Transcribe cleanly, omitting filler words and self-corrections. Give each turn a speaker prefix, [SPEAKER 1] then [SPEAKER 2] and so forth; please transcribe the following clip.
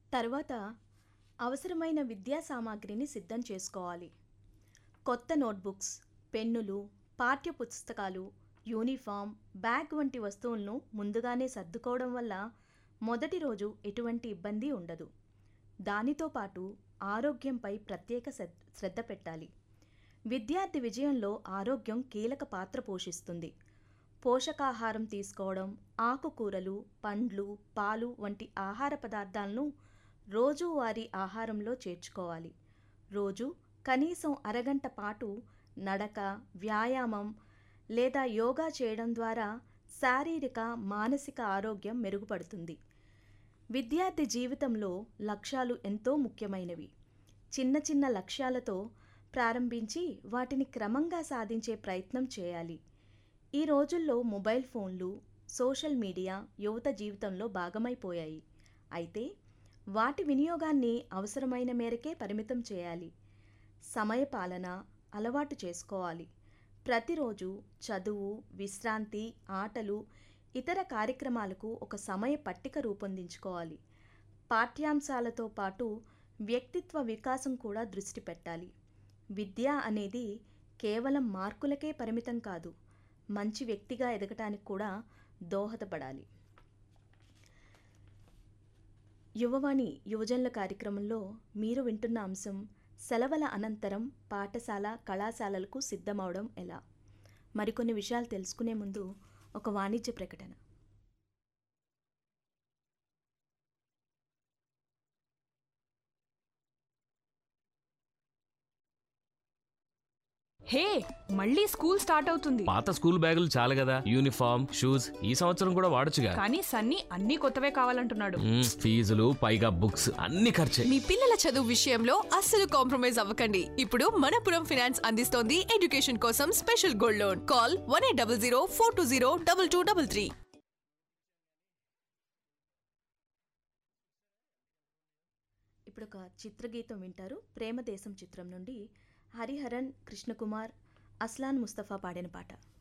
[SPEAKER 1] తర్వాత అవసరమైన విద్యా సామాగ్రిని సిద్ధం చేసుకోవాలి. కొత్త నోట్బుక్స్, పెన్నులు, పాఠ్యపుస్తకాలు, యూనిఫామ్, బ్యాగ్ వంటి వస్తువులను ముందుగానే సర్దుకోవడం వల్ల మొదటి రోజు ఎటువంటి ఇబ్బంది ఉండదు. దానితో పాటు ఆరోగ్యంపై ప్రత్యేక శ్రద్ధ పెట్టాలి. విద్యార్థి విజయంలో ఆరోగ్యం కీలక పాత్ర పోషిస్తుంది. పోషకాహారం తీసుకోవడం, ఆకుకూరలు, పండ్లు, పాలు వంటి ఆహార పదార్థాలను రోజువారీ ఆహారంలో చేర్చుకోవాలి. రోజు కనీసం అరగంట పాటు నడక, వ్యాయామం లేదా యోగా చేయడం ద్వారా శారీరక, మానసిక ఆరోగ్యం మెరుగుపడుతుంది. విద్యార్థి జీవితంలో లక్ష్యాలు ఎంతో ముఖ్యమైనవి. చిన్న చిన్న లక్ష్యాలతో ప్రారంభించి వాటిని క్రమంగా సాధించే ప్రయత్నం చేయాలి. ఈ రోజుల్లో మొబైల్ ఫోన్లు, సోషల్ మీడియా యువత జీవితంలో భాగమైపోయాయి. అయితే వాటి వినియోగాన్ని అవసరమైన మేరకే పరిమితం చేయాలి. సమయపాలన అలవాటు చేసుకోవాలి. ప్రతిరోజు చదువు, విశ్రాంతి, ఆటలు, ఇతర కార్యక్రమాలకు ఒక సమయ పట్టిక రూపొందించుకోవాలి. పాఠ్యాంశాలతో పాటు వ్యక్తిత్వ వికాసం కూడా దృష్టి పెట్టాలి. విద్య అనేది కేవలం మార్కులకే పరిమితం కాదు, మంచి వ్యక్తిగా ఎదగటానికి కూడా దోహదపడాలి. యువవాణి యువజనుల కార్యక్రమంలో మీరు వింటున్న అంశం సెలవుల అనంతరం పాఠశాల, కళాశాలలకు సిద్ధమవడం ఎలా? మరికొన్ని విషయాలు తెలుసుకునే ముందు ఒక వాణిజ్య ప్రకటన.
[SPEAKER 2] హే, మళ్ళీ స్కూల్ స్టార్ట్ అవుతుంది.
[SPEAKER 3] పాత స్కూల్ బ్యాగులు చాలు కదా, యూనిఫామ్, షూస్ ఈ సంవత్సరం కూడా వాడొచ్చుగా.
[SPEAKER 2] కానీ సన్నీ అన్ని కొత్తవే కావాలంటున్నాడు.
[SPEAKER 3] ఫీజులు పైగా బుక్స్ అన్ని ఖర్చే.
[SPEAKER 4] మీ పిల్లల చదువు విషయంలో అస్సలు కాంప్రమైజ్ అవ్వకండి. ఇప్పుడు మనపురం ఫైనాన్స్ అందిస్తోంది ఎడ్యుకేషన్ కోసం స్పెషల్ గోల్డ్ లోన్. కాల్ 1800 420 2233.
[SPEAKER 1] ఇప్పుడు ఒక చిత్రగీతం వింటారు. ప్రేమదేశం చిత్రం నుండి హరిహరన్, కృష్ణకుమార్, అస్లాన్ ముస్తఫా పాడిన పాట.